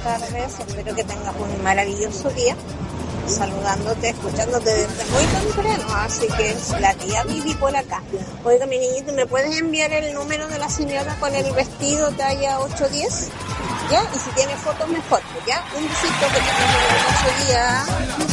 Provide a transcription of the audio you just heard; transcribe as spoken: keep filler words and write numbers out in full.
tardes, espero que tengas un maravilloso día. Saludándote, escuchándote desde muy temprano, así que es la tía Vivi por acá. Oiga, mi niñito, ¿me puedes enviar el número de la señora con el vestido talla ocho diez? ¿Ya? Y si tiene fotos, mejor. ¿Ya? Un besito, que tengas un hermoso día.